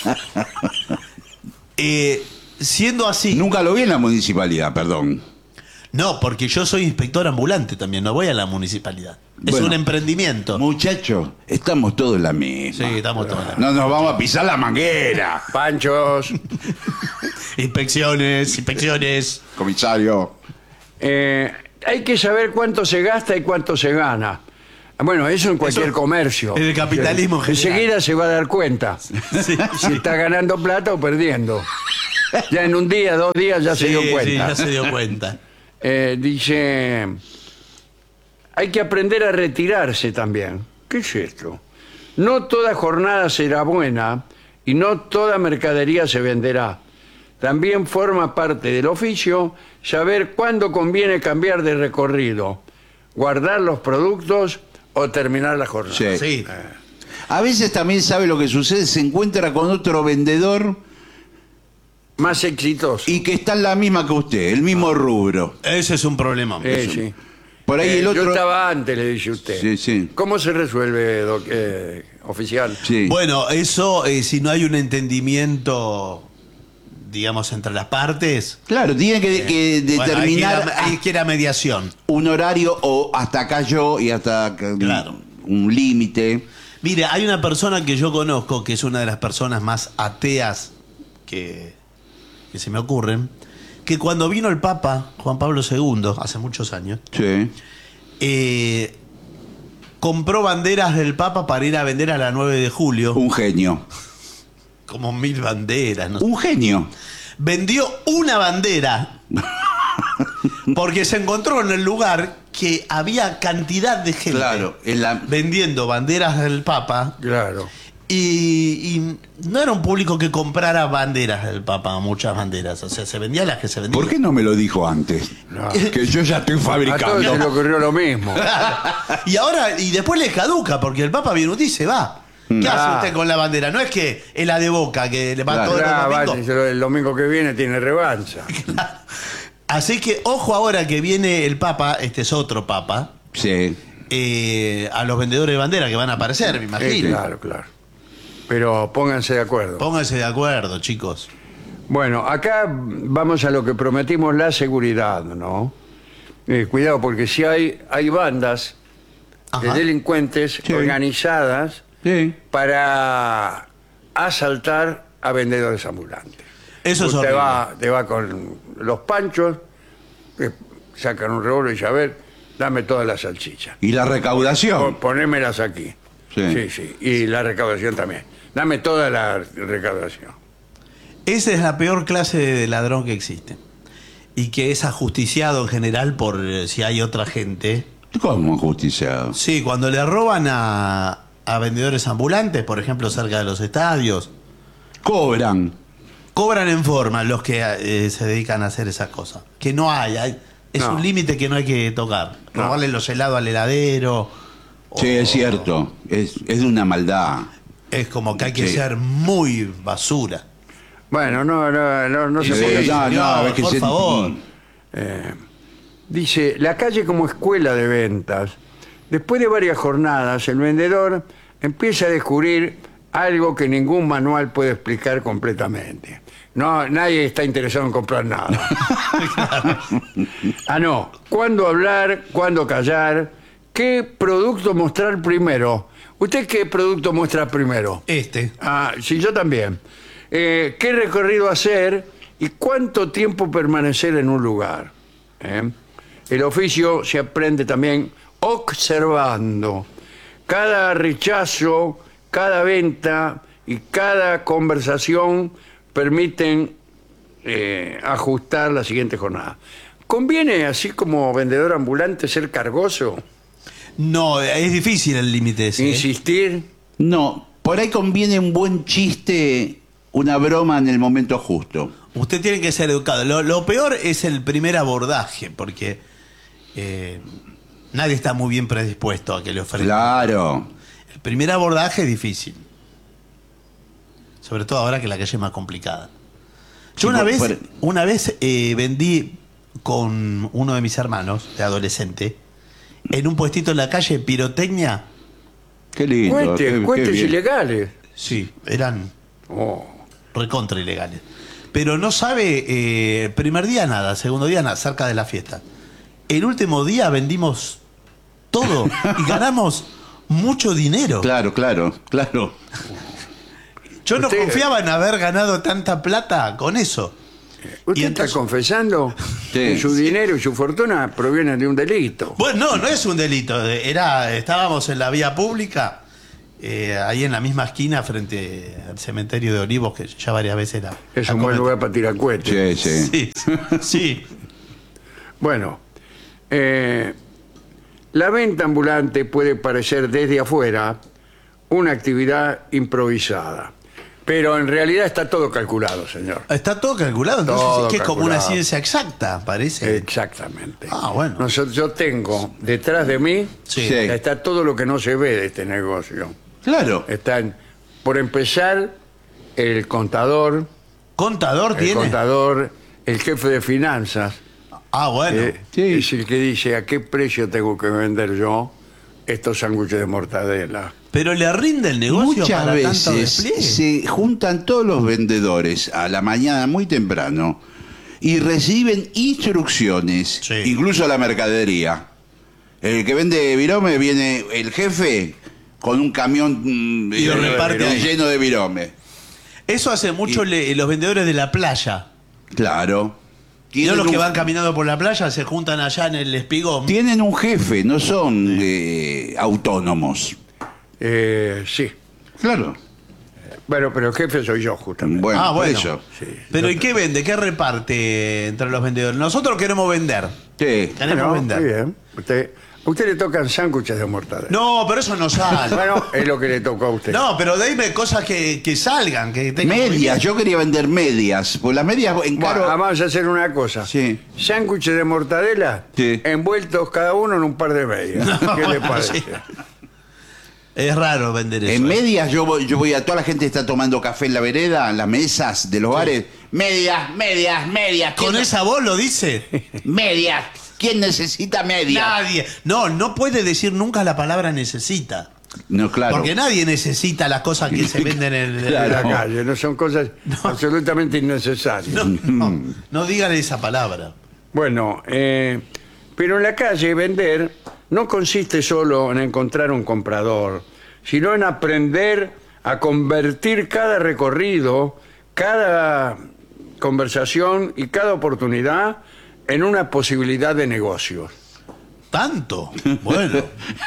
Speaker 2: Eh, siendo así...
Speaker 3: Nunca lo vi en la municipalidad, perdón.
Speaker 2: No, porque yo soy inspector ambulante también, no voy a la municipalidad. Es
Speaker 3: Bueno.
Speaker 2: un emprendimiento.
Speaker 3: Muchachos, estamos todos en la misma.
Speaker 2: Sí, estamos todos.
Speaker 3: No nos vamos a pisar la manguera,
Speaker 1: Panchos.
Speaker 2: Inspecciones, inspecciones.
Speaker 3: comisario.
Speaker 1: Eh, hay que saber cuánto se gasta y cuánto se gana. Bueno, eso en cualquier
Speaker 2: Eso
Speaker 1: comercio.
Speaker 2: en el capitalismo
Speaker 1: Eh,
Speaker 2: general.
Speaker 1: Enseguida se va a dar cuenta
Speaker 2: Sí.
Speaker 1: si está ganando plata o perdiendo. Ya en un día, dos días ya se
Speaker 2: Sí,
Speaker 1: dio
Speaker 2: sí,
Speaker 1: cuenta.
Speaker 2: ya se dio cuenta.
Speaker 1: Eh, dice, hay que aprender a retirarse también. ¿Qué es esto? No toda jornada será buena y no toda mercadería se venderá. También forma parte del oficio saber cuándo conviene cambiar de recorrido, guardar los productos o terminar la jornada.
Speaker 3: Sí.
Speaker 2: Sí.
Speaker 3: A veces también sabe lo que sucede, se encuentra con otro vendedor
Speaker 1: Más exitoso.
Speaker 3: y que está en la misma que usted, el mismo rubro.
Speaker 2: Ese es un problema.
Speaker 1: Eh, sí.
Speaker 3: Por ahí
Speaker 1: Eh,
Speaker 3: el otro...
Speaker 1: Yo estaba antes, le dice usted.
Speaker 3: Sí, sí.
Speaker 1: ¿Cómo se resuelve, doc- eh, oficial?
Speaker 3: Sí.
Speaker 2: Bueno, eso, eh, si no hay un entendimiento, digamos, entre las partes,
Speaker 3: Claro, tiene que, que
Speaker 2: bueno, hay que ir
Speaker 3: determinar
Speaker 2: a- hay que ir a mediación.
Speaker 3: un horario o hasta acá yo y hasta acá
Speaker 2: Claro.
Speaker 3: un límite.
Speaker 2: Mire, hay una persona que yo conozco que es una de las personas más ateas que, que se me ocurren, que cuando vino el Papa Juan Pablo segundo, hace muchos años,
Speaker 3: Sí.
Speaker 2: eh, compró banderas del Papa para ir a vender a la nueve de julio,
Speaker 3: Un genio.
Speaker 2: como mil banderas, no sé.
Speaker 3: Un genio.
Speaker 2: Vendió una bandera porque se encontró en el lugar que había cantidad de gente
Speaker 3: Claro. En la...
Speaker 2: vendiendo banderas del Papa.
Speaker 1: Claro.
Speaker 2: Y, y no era un público que comprara banderas del Papa, muchas banderas. O sea, se vendían las que se vendían.
Speaker 3: ¿Por qué no me lo dijo antes?
Speaker 1: No.
Speaker 3: Que yo ya estoy
Speaker 1: A todos se le
Speaker 3: fabricando.
Speaker 1: ocurrió lo mismo.
Speaker 2: Y ahora, y después les caduca, porque el Papa viene un día y se va. ¿Qué
Speaker 1: Ah.
Speaker 2: hace usted con la bandera? No es que es la de Boca, que le va
Speaker 3: Claro.
Speaker 2: todos los
Speaker 1: Ah,
Speaker 2: domingos.
Speaker 1: vaya, el domingo que viene tiene revancha.
Speaker 2: Así que, ojo ahora que viene el Papa, este es otro Papa,
Speaker 3: Sí.
Speaker 2: eh, a los vendedores de bandera que van a aparecer, me
Speaker 1: Eh,
Speaker 2: imagino.
Speaker 1: claro, claro. Pero pónganse de acuerdo.
Speaker 2: Pónganse de acuerdo, chicos.
Speaker 1: Bueno, acá vamos a lo que prometimos, la seguridad, ¿no? Eh, cuidado, porque si hay, hay bandas de
Speaker 2: Ajá.
Speaker 1: delincuentes
Speaker 3: Sí.
Speaker 1: organizadas
Speaker 3: Sí.
Speaker 1: para asaltar a vendedores ambulantes.
Speaker 2: Eso es
Speaker 1: Usted
Speaker 2: horrible.
Speaker 1: va, te va con los panchos, que sacan un revólver y dice, a ver, dame todas las salchichas.
Speaker 3: Y la recaudación.
Speaker 1: Pon- Ponémelas aquí.
Speaker 3: Sí.
Speaker 1: Sí, sí. Y la recaudación también. Dame toda la recaudación.
Speaker 2: Esa es la peor clase de ladrón que existe. Y que es ajusticiado en general por eh, si hay otra gente.
Speaker 3: ¿Cómo justiciado?
Speaker 2: Sí, cuando le roban a, a vendedores ambulantes, por ejemplo, cerca de los estadios,
Speaker 3: Cobran.
Speaker 2: cobran en forma los que eh, se dedican a hacer esas cosas. Que no hay, hay- es
Speaker 1: No.
Speaker 2: un límite que no hay que tocar.
Speaker 1: No.
Speaker 2: Robarle los helados al heladero.
Speaker 3: Sí,
Speaker 2: o-
Speaker 3: es cierto. Es, es de una maldad.
Speaker 2: Es como que hay que
Speaker 3: Sí.
Speaker 2: ser muy basura.
Speaker 1: Bueno, no, no, no, no se
Speaker 3: Sí,
Speaker 1: puede.
Speaker 3: no, no, es que
Speaker 2: por
Speaker 3: se-
Speaker 2: favor.
Speaker 1: Dice, la calle como escuela de ventas. Después de varias jornadas, el vendedor empieza a descubrir algo que ningún manual puede explicar completamente. No, nadie está interesado en comprar nada. Ah, no. ¿Cuándo hablar? ¿Cuándo callar? ¿Qué producto mostrar primero? ¿Usted qué producto muestra primero?
Speaker 2: Este.
Speaker 1: Ah, sí, yo también. Eh, ¿Qué recorrido hacer y cuánto tiempo permanecer en un lugar? ¿Eh? El oficio se aprende también observando. Cada rechazo, cada venta y cada conversación permiten eh, ajustar la siguiente jornada. ¿Conviene, así como vendedor ambulante, ser cargoso?
Speaker 2: No, es difícil el límite ese. ¿eh?
Speaker 1: ¿Insistir?
Speaker 3: No, por ahí conviene un buen chiste, una broma en el momento justo.
Speaker 2: Usted tiene que ser educado. Lo, lo peor es el primer abordaje, porque eh, nadie está muy bien predispuesto a que le ofrezcan.
Speaker 3: Claro.
Speaker 2: El primer abordaje es difícil. Sobre todo ahora que la calle es más complicada. Yo
Speaker 3: Sí,
Speaker 2: una
Speaker 3: por-
Speaker 2: vez,
Speaker 3: por-
Speaker 2: una vez eh, vendí con uno de mis hermanos, de adolescente, en un puestito en la calle pirotecnia.
Speaker 3: Qué lindo.
Speaker 1: Cuentes,
Speaker 3: qué- qué
Speaker 1: cuentes
Speaker 3: bien.
Speaker 1: ilegales.
Speaker 2: Sí, eran
Speaker 1: Oh.
Speaker 2: recontra ilegales. Pero no sabe, eh, el primer día nada, segundo día nada, cerca de la fiesta. El último día vendimos todo y ganamos mucho dinero.
Speaker 3: Claro, claro, claro.
Speaker 2: Yo no
Speaker 1: Usted-
Speaker 2: confiaba en haber ganado tanta plata con eso.
Speaker 1: ¿Usted
Speaker 2: Y entonces-
Speaker 1: está confesando
Speaker 3: Sí.
Speaker 1: que su dinero y su fortuna provienen de un delito?
Speaker 2: Bueno, no, no es un delito. Era, estábamos en la vía pública, eh, ahí en la misma esquina frente al cementerio de Olivos, que ya varias veces era.
Speaker 1: Es
Speaker 2: la
Speaker 1: un buen
Speaker 2: comenté.
Speaker 1: lugar para tirar cohetes.
Speaker 3: Sí, sí.
Speaker 2: Sí, sí.
Speaker 1: Bueno, eh, la venta ambulante puede parecer desde afuera una actividad improvisada, pero en realidad está todo calculado, señor.
Speaker 2: Está todo calculado, entonces
Speaker 1: Todo
Speaker 2: es que es como una
Speaker 1: calculado.
Speaker 2: ciencia exacta, parece.
Speaker 1: Exactamente.
Speaker 2: Ah, bueno.
Speaker 1: Nosotros, yo tengo detrás de mí,
Speaker 2: Sí.
Speaker 3: Sí.
Speaker 1: está todo lo que no se ve de este negocio.
Speaker 3: Claro.
Speaker 1: Están, por empezar, el contador,
Speaker 2: Contador
Speaker 1: el
Speaker 2: tiene.
Speaker 1: contador, el jefe de finanzas,
Speaker 2: Ah, bueno.
Speaker 1: Eh,
Speaker 3: Sí.
Speaker 1: Es el que dice a qué precio tengo que vender yo estos sándwiches de mortadela.
Speaker 2: Pero le rinde el negocio
Speaker 3: Muchas
Speaker 2: para tanto
Speaker 3: veces
Speaker 2: despliegue.
Speaker 3: se juntan todos los vendedores a la mañana muy temprano y reciben instrucciones,
Speaker 2: Sí.
Speaker 3: incluso a la mercadería. El que vende virome viene el jefe con un camión mm,
Speaker 2: Y lo
Speaker 3: eh,
Speaker 2: reparte ahí.
Speaker 3: lleno de virome.
Speaker 2: Eso hace mucho le- los vendedores de la playa.
Speaker 3: Claro.
Speaker 2: Y no
Speaker 3: Tienen
Speaker 2: los que
Speaker 3: un-
Speaker 2: van caminando por la playa se juntan allá en el espigón.
Speaker 3: Tienen un jefe, no son eh, autónomos.
Speaker 1: Eh, sí.
Speaker 3: Claro.
Speaker 1: Bueno, pero el jefe soy yo, justamente.
Speaker 3: Bueno,
Speaker 2: Ah,
Speaker 3: por
Speaker 2: bueno.
Speaker 3: eso.
Speaker 1: Sí.
Speaker 2: Pero ¿y qué vende? ¿Qué reparte entre los vendedores? Nosotros queremos vender.
Speaker 3: Sí.
Speaker 2: Queremos
Speaker 1: Bueno,
Speaker 2: vender.
Speaker 1: muy bien. Usted, a usted le tocan sándwiches de mortadela.
Speaker 2: No, pero eso no sale.
Speaker 1: Bueno, es lo que le tocó a usted.
Speaker 2: No, pero dime cosas que, que salgan, que tengan
Speaker 3: Medias,
Speaker 2: movimiento.
Speaker 3: yo quería vender medias, pues las medias en
Speaker 1: Bueno,
Speaker 3: caro.
Speaker 1: vamos a hacer una cosa.
Speaker 3: Sí.
Speaker 1: Sándwiches de mortadela,
Speaker 3: Sí.
Speaker 1: envueltos cada uno en un par de medias. ¿Qué le parece?
Speaker 2: sí. Es raro vender eso.
Speaker 3: En
Speaker 2: ¿eh?
Speaker 3: medias yo voy, yo voy a toda la gente está tomando café en la vereda, en las mesas de los bares. Medias, medias, medias. ¿Quién
Speaker 2: ¿Con
Speaker 3: no-
Speaker 2: esa voz lo dice?
Speaker 3: Medias. ¿Quién necesita medias?
Speaker 2: Nadie. No, no puede decir nunca la palabra necesita.
Speaker 3: No, claro.
Speaker 2: Porque nadie necesita las cosas que se venden en, el-
Speaker 1: En la
Speaker 3: Claro.
Speaker 1: calle, no son cosas absolutamente innecesarias.
Speaker 2: No, no, no digan esa palabra.
Speaker 1: Bueno, eh, pero en la calle vender no consiste solo en encontrar un comprador, sino en aprender a convertir cada recorrido, cada conversación y cada oportunidad en una posibilidad de negocios.
Speaker 2: ¿Tanto? Bueno.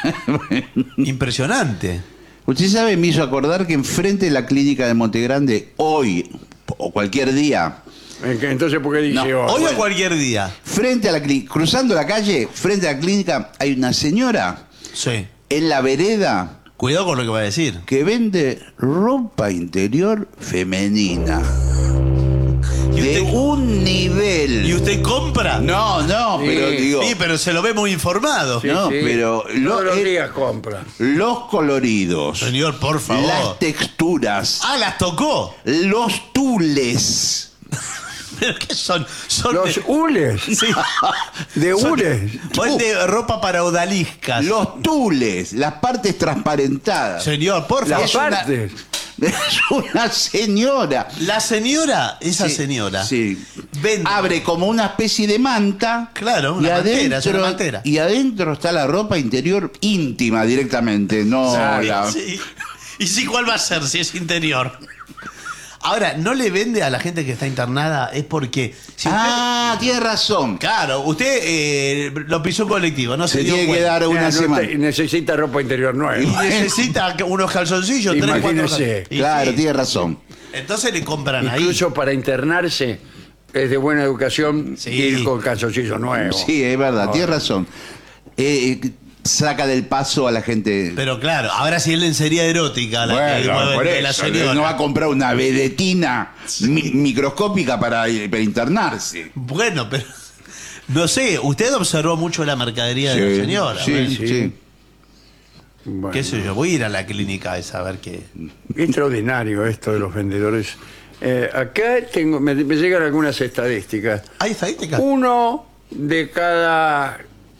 Speaker 2: Impresionante.
Speaker 3: Usted sabe, me hizo acordar que enfrente de la clínica de Montegrande, hoy, o cualquier día,
Speaker 1: Eh, que Entonces, ¿por qué dice
Speaker 3: No,
Speaker 1: hoy?
Speaker 2: Hoy
Speaker 3: bueno.
Speaker 2: o cualquier día.
Speaker 3: frente a la clínica, cruzando la calle, frente a la clínica, hay una señora
Speaker 2: Sí.
Speaker 3: en la vereda
Speaker 2: Cuidado con lo que va a decir.
Speaker 3: que vende ropa interior femenina.
Speaker 2: ¿Y
Speaker 3: De
Speaker 2: usted,
Speaker 3: un nivel.
Speaker 2: ¿y usted compra?
Speaker 3: No, no,
Speaker 1: Sí.
Speaker 3: pero digo,
Speaker 2: Sí, pero se lo ve muy informado.
Speaker 1: Sí,
Speaker 3: no,
Speaker 1: sí.
Speaker 3: pero
Speaker 1: Todos
Speaker 3: lo-
Speaker 1: los
Speaker 3: eh,
Speaker 1: días compra.
Speaker 3: los coloridos,
Speaker 2: Señor, por favor.
Speaker 3: las texturas,
Speaker 2: Ah, las tocó.
Speaker 3: los tules.
Speaker 2: ¿Pero qué son? Son
Speaker 1: Los
Speaker 2: de,
Speaker 1: hules.
Speaker 2: sí.
Speaker 1: De
Speaker 2: Son-
Speaker 1: hules.
Speaker 2: son de ropa para odaliscas.
Speaker 3: Los tules, las partes transparentadas.
Speaker 2: Señor, por favor.
Speaker 1: Las
Speaker 3: Es una-
Speaker 1: partes.
Speaker 3: Es una señora.
Speaker 2: La señora, esa
Speaker 3: Sí,
Speaker 2: señora,
Speaker 3: sí.
Speaker 2: vende.
Speaker 3: Abre como una especie de manta.
Speaker 2: Claro, una mantera, es una mantera.
Speaker 3: y adentro está la ropa interior íntima directamente. No,
Speaker 1: Claro.
Speaker 3: la-
Speaker 2: Sí. ¿Y si cuál va a ser si es interior? Ahora, no le vende a la gente que está internada, es porque. Si usted-
Speaker 3: Ah, tiene razón.
Speaker 2: claro, usted eh, lo pisó un colectivo, no se,
Speaker 3: Se
Speaker 2: dio
Speaker 3: tiene que
Speaker 2: cuenta.
Speaker 3: dar una
Speaker 1: Mira, no
Speaker 3: semana.
Speaker 1: te- necesita ropa interior
Speaker 2: Y
Speaker 1: nueva.
Speaker 2: necesita que- unos calzoncillos, tres, cuatro.
Speaker 1: Imagínese.
Speaker 2: Y
Speaker 3: Claro,
Speaker 2: sí.
Speaker 3: tiene razón.
Speaker 2: Entonces le compran ahí.
Speaker 1: Incluso para internarse es de buena educación
Speaker 2: Sí.
Speaker 1: ir con calzoncillos nuevos.
Speaker 3: Sí, es verdad,
Speaker 1: Ahora.
Speaker 3: tiene razón. Eh, eh, saca del paso a la gente.
Speaker 2: Pero claro, ahora sí es lencería erótica la que
Speaker 3: Bueno,
Speaker 2: mueve
Speaker 3: por
Speaker 2: la
Speaker 3: eso,
Speaker 2: señora.
Speaker 3: no va a comprar una vedetina mi- microscópica para, para internarse.
Speaker 2: Bueno, pero no sé, usted observó mucho la mercadería de la señora.
Speaker 3: Sí,
Speaker 2: ¿ves?
Speaker 3: sí.
Speaker 1: sí. Bueno,
Speaker 2: ¿Qué sé yo? Voy a ir a la clínica esa a ver qué.
Speaker 1: extraordinario esto de los vendedores. Eh, acá tengo, me, me llegan algunas estadísticas.
Speaker 2: ¿Hay estadísticas?
Speaker 1: Uno de cada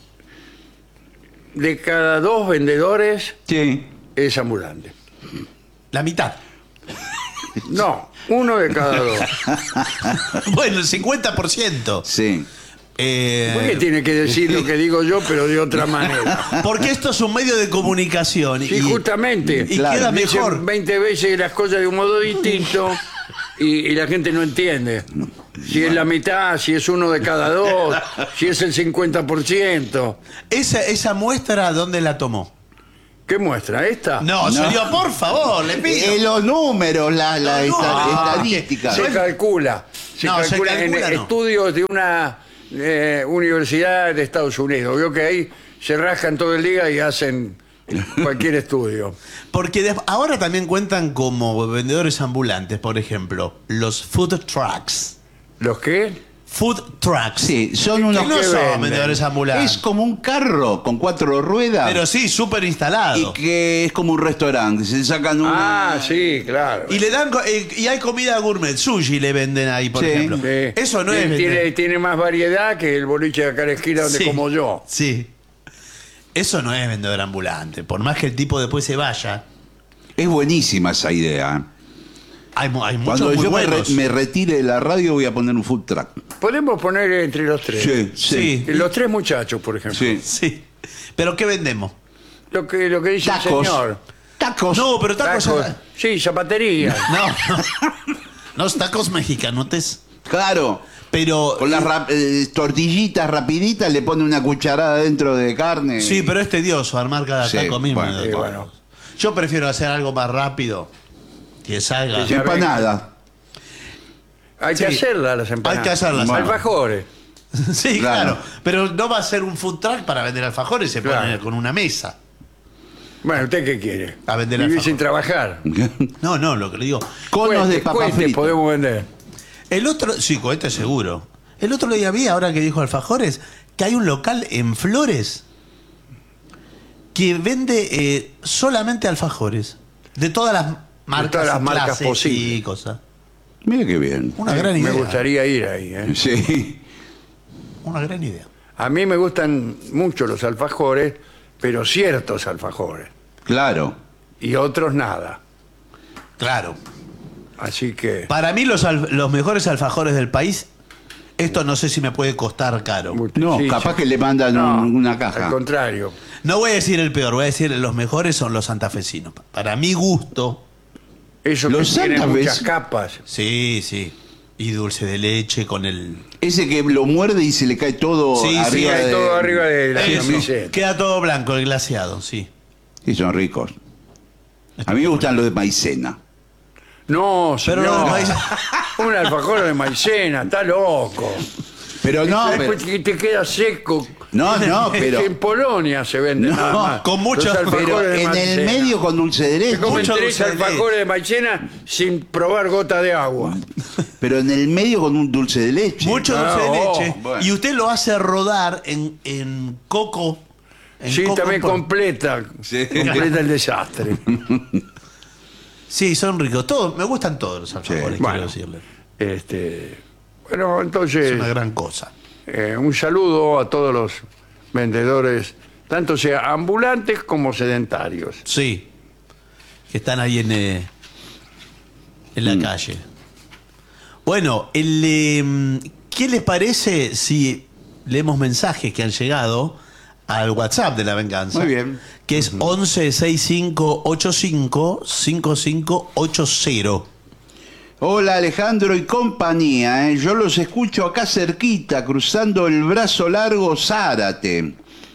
Speaker 1: de cada dos vendedores
Speaker 3: Sí.
Speaker 1: es ambulante.
Speaker 2: La mitad.
Speaker 1: No, uno de cada dos.
Speaker 2: Bueno, el cincuenta por ciento.
Speaker 3: Sí.
Speaker 2: Eh,
Speaker 1: ¿Por qué tiene que decir lo que digo yo, pero de otra manera?
Speaker 2: porque esto es un medio de comunicación.
Speaker 1: Sí,
Speaker 2: y,
Speaker 1: justamente.
Speaker 2: y
Speaker 3: Claro.
Speaker 2: queda
Speaker 1: Dicen
Speaker 2: mejor.
Speaker 1: veinte veces las cosas de un modo distinto y, y la gente no entiende. Si es la mitad, si es uno de cada dos, si es el cincuenta por ciento.
Speaker 2: Esa, esa muestra, ¿dónde la tomó?
Speaker 1: ¿Qué muestra? ¿Esta?
Speaker 2: No,
Speaker 3: No.
Speaker 2: señor, por favor, le pido.
Speaker 3: Eh, los números, la, la
Speaker 2: No, no.
Speaker 3: esta-
Speaker 2: Ah,
Speaker 3: estadística.
Speaker 1: Se calcula. Se
Speaker 2: No, se
Speaker 1: calcula
Speaker 2: calcula,
Speaker 1: en
Speaker 2: no.
Speaker 1: estudios de una eh, universidad de Estados Unidos. Veo que ahí se rascan todo el día y hacen cualquier estudio.
Speaker 2: Porque de- ahora también cuentan como vendedores ambulantes, por ejemplo, los food trucks.
Speaker 1: ¿Los qué?
Speaker 2: food trucks.
Speaker 3: Sí, son
Speaker 2: Que
Speaker 3: unos
Speaker 2: no
Speaker 1: que
Speaker 2: son
Speaker 1: venden.
Speaker 2: vendedores ambulantes.
Speaker 3: Es como un carro con cuatro ruedas.
Speaker 2: Pero sí, súper instalado.
Speaker 3: Y que es como un restaurante. Se sacan una.
Speaker 1: Ah, sí, claro.
Speaker 2: Y le dan co- eh, y hay comida gourmet, sushi le venden ahí, por
Speaker 3: Sí.
Speaker 2: ejemplo.
Speaker 1: Sí.
Speaker 2: Eso no es
Speaker 1: tiene,
Speaker 2: vender.
Speaker 1: tiene, tiene más variedad que el boliche de acá a la esquina donde
Speaker 2: Sí,
Speaker 1: como yo.
Speaker 2: Sí. Eso no es vendedor ambulante. Por más que el tipo después se vaya,
Speaker 3: Es buenísima esa idea.
Speaker 2: hay, mu- hay muchos
Speaker 3: Cuando
Speaker 2: muy
Speaker 3: yo me, re-
Speaker 2: buenos.
Speaker 3: me retire de la radio voy a poner un food truck.
Speaker 1: Podemos poner entre los tres.
Speaker 3: Sí,
Speaker 2: Sí.
Speaker 1: Y los tres muchachos, por ejemplo.
Speaker 3: Sí.
Speaker 2: Sí. ¿Pero qué vendemos?
Speaker 1: Lo que, lo que dice el
Speaker 3: Tacos.
Speaker 1: señor.
Speaker 3: Tacos.
Speaker 2: No, pero tacos...
Speaker 1: Tacos. Sí, zapatería.
Speaker 2: No, no. Los tacos mexicanotes.
Speaker 3: Claro.
Speaker 2: Pero...
Speaker 3: Con las rap- eh, tortillitas rapiditas le pone una cucharada dentro de carne.
Speaker 2: Sí, pero es tedioso armar cada
Speaker 3: Sí,
Speaker 2: taco mismo.
Speaker 3: bueno,
Speaker 1: Sí, bueno.
Speaker 2: Yo prefiero hacer algo más rápido. Que salga.
Speaker 1: Que se-
Speaker 3: Empanada.
Speaker 1: Hay que
Speaker 2: Sí.
Speaker 1: hacerlas las empanadas.
Speaker 2: Hay que hacerlas.
Speaker 1: Alfajores.
Speaker 2: Sí,
Speaker 3: Claro.
Speaker 2: claro. Pero no va a ser un food truck para vender alfajores, se
Speaker 1: Claro.
Speaker 2: pone con una mesa.
Speaker 1: Bueno, ¿usted qué quiere?
Speaker 2: A vender
Speaker 1: Vivir
Speaker 2: alfajores.
Speaker 1: sin trabajar.
Speaker 2: No, no, lo que le digo.
Speaker 3: Conos de
Speaker 1: Cohetes,
Speaker 3: papa
Speaker 1: cohetes
Speaker 3: frita.
Speaker 1: podemos vender.
Speaker 2: El otro, sí, cohete seguro. El otro día vi, ahora que dijo alfajores, que hay un local en Flores que vende eh, solamente alfajores. De todas las marcas,
Speaker 1: todas las
Speaker 2: y
Speaker 1: marcas
Speaker 2: clases
Speaker 1: posibles.
Speaker 2: y cosas.
Speaker 3: Mira qué bien.
Speaker 2: Una gran idea.
Speaker 1: Me gustaría ir ahí. ¿eh?
Speaker 3: Sí.
Speaker 2: Una gran idea.
Speaker 1: A mí me gustan mucho los alfajores, pero ciertos alfajores.
Speaker 3: Claro.
Speaker 1: Y otros nada.
Speaker 2: Claro.
Speaker 1: Así que...
Speaker 2: Para mí los, al- los mejores alfajores del país, esto no sé si me puede costar caro.
Speaker 3: No,
Speaker 1: Sí,
Speaker 3: capaz
Speaker 1: sí.
Speaker 3: que le mandan
Speaker 1: No,
Speaker 3: un- una caja.
Speaker 1: Al contrario.
Speaker 2: No voy a decir el peor, voy a decir los mejores son los santafesinos. Para mi gusto,
Speaker 1: Eso
Speaker 3: Los
Speaker 1: que tiene
Speaker 3: Santa Fe-
Speaker 1: muchas capas.
Speaker 2: sí, sí. Y dulce de leche con el...
Speaker 3: Ese que lo muerde y se le cae todo
Speaker 2: Sí, sí,
Speaker 3: arriba
Speaker 1: hay
Speaker 3: de...
Speaker 1: todo arriba de la
Speaker 2: Eso,
Speaker 1: camiseta.
Speaker 2: queda todo blanco, el glaseado, sí.
Speaker 3: Sí, son ricos. A mí me gustan los de maicena.
Speaker 1: No,
Speaker 2: Pero
Speaker 1: señor.
Speaker 2: no, no hay-
Speaker 1: Un alfajor de maicena, está loco.
Speaker 3: Pero no, pero...
Speaker 1: Después que te queda seco.
Speaker 3: No, no,
Speaker 1: Es
Speaker 3: pero...
Speaker 1: que en Polonia se vende
Speaker 3: No,
Speaker 1: nada más.
Speaker 2: con mucho-
Speaker 1: Los alfajores
Speaker 3: Pero
Speaker 1: de
Speaker 3: en el
Speaker 1: maicena.
Speaker 3: medio con dulce de
Speaker 1: Se
Speaker 3: leche.
Speaker 1: comen
Speaker 2: mucho
Speaker 1: tres
Speaker 2: dulce de
Speaker 1: alfajores de maicena sin probar gota de agua.
Speaker 3: Pero en el medio con un dulce de leche.
Speaker 2: Mucho
Speaker 1: Ah,
Speaker 2: dulce de
Speaker 1: oh,
Speaker 2: leche.
Speaker 3: bueno.
Speaker 2: Y usted lo hace rodar en, en coco. en
Speaker 1: Sí,
Speaker 2: coco
Speaker 1: también
Speaker 2: por-
Speaker 1: completa.
Speaker 3: Sí.
Speaker 1: Completa el desastre.
Speaker 2: Sí, son ricos. Todos, me gustan todos los alfajores,
Speaker 3: Sí.
Speaker 2: quiero
Speaker 1: Bueno.
Speaker 2: decirle.
Speaker 1: Este, bueno,
Speaker 2: Es
Speaker 1: entonces,
Speaker 2: una gran cosa.
Speaker 1: eh, un saludo a todos los vendedores, tanto sea ambulantes como sedentarios.
Speaker 2: Sí. Que están ahí en, eh, en la
Speaker 3: Mm.
Speaker 2: calle. Bueno, el, eh, ¿qué les parece si leemos mensajes que han llegado al WhatsApp de La Venganza?
Speaker 3: Muy bien.
Speaker 2: Que es once sesenta y cinco ochenta y cinco cincuenta y cinco ochenta.
Speaker 3: Hola Alejandro y compañía, ¿eh? Yo los escucho acá cerquita, cruzando el brazo largo Zárate.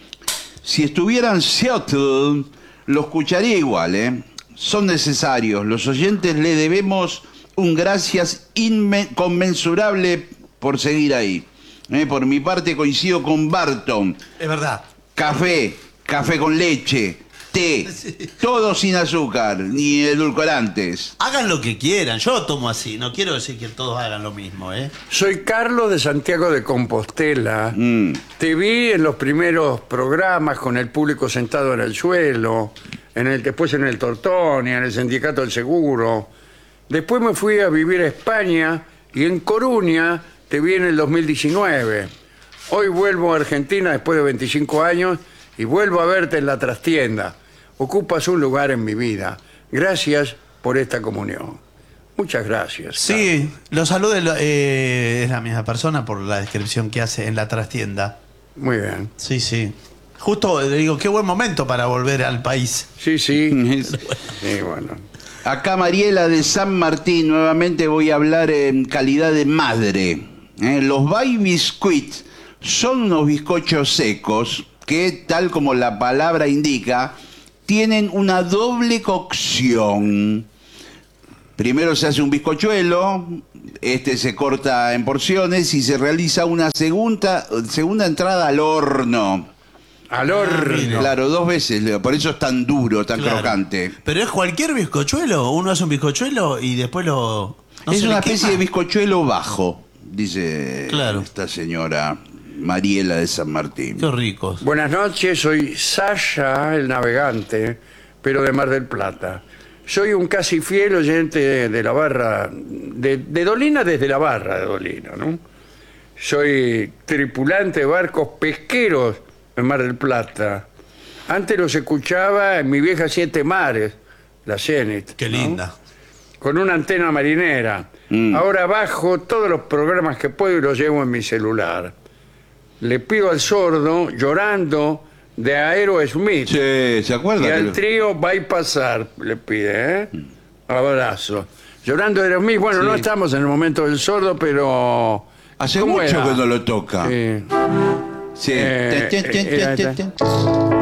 Speaker 3: Si estuvieran en Seattle, lo escucharía igual, ¿eh? Son necesarios. Los oyentes le debemos un gracias inconmensurable por seguir ahí. ¿eh? Por mi parte coincido con Barton.
Speaker 2: Es verdad.
Speaker 3: Café, café con leche, té, todo sin azúcar, ni edulcorantes.
Speaker 2: Hagan lo que quieran. Yo lo tomo así. No quiero decir que todos hagan lo mismo, ¿eh?
Speaker 1: Soy Carlos de Santiago de Compostela.
Speaker 3: Mm.
Speaker 1: Te vi en los primeros programas con el público sentado en el suelo, en el, después en el Tortoni, en el Sindicato del Seguro. Después me fui a vivir a España y en Coruña te vi en el dos mil diecinueve. Hoy vuelvo a Argentina después de veinticinco años y vuelvo a verte en la trastienda. Ocupas un lugar en mi vida. Gracias por esta comunión. Muchas gracias.
Speaker 2: Sí, lo salude, eh, es la misma persona por la descripción que hace en la trastienda.
Speaker 1: Muy bien.
Speaker 2: Sí, sí. Justo le digo, qué buen momento para volver al país.
Speaker 1: Sí, sí. Sí, bueno.
Speaker 3: Acá Mariela de San Martín, nuevamente voy a hablar en calidad de madre. ¿eh? Los Bay Biscuits son unos bizcochos secos que, tal como la palabra indica, tienen una doble cocción. Primero se hace un bizcochuelo, este se corta en porciones y se realiza una segunda, segunda entrada al horno.
Speaker 1: Al horno.
Speaker 3: Claro, dos veces, Leo, por eso es tan duro, tan
Speaker 2: Claro.
Speaker 3: crocante.
Speaker 2: Pero es cualquier bizcochuelo. Uno hace un bizcochuelo y después lo. ¿no
Speaker 3: es
Speaker 2: se le
Speaker 3: una especie
Speaker 2: quema?
Speaker 3: de bizcochuelo bajo, dice
Speaker 2: Claro.
Speaker 3: esta señora Mariela de San Martín.
Speaker 2: Qué ricos.
Speaker 1: Buenas noches, soy Sasha, el navegante, pero de Mar del Plata. Soy un casi fiel oyente de, de la barra, de, de Dolina desde la barra de Dolina, ¿no? Soy tripulante de barcos pesqueros en Mar del Plata. Antes los escuchaba en mi vieja Siete Mares, la Zenit.
Speaker 2: Qué
Speaker 1: ¿no?
Speaker 2: linda.
Speaker 1: Con una antena marinera.
Speaker 3: Mm.
Speaker 1: Ahora bajo todos los programas que puedo y los llevo en mi celular. Le pido al sordo, llorando, de Aerosmith.
Speaker 3: Sí, ¿se
Speaker 1: Y
Speaker 3: acuerda?
Speaker 1: al
Speaker 3: que-
Speaker 1: trío va a pasar, le pide, ¿eh? Abrazo. Llorando de Aerosmith. Bueno,
Speaker 3: Sí.
Speaker 1: no estamos en el momento del sordo, pero...
Speaker 3: Hace
Speaker 1: ¿cómo
Speaker 3: mucho
Speaker 1: era?
Speaker 3: que no lo toca.
Speaker 1: Sí.
Speaker 3: Sí.
Speaker 1: Eh,
Speaker 3: Ten, ten, ten,
Speaker 1: era
Speaker 3: ten,
Speaker 1: esta.
Speaker 3: ten.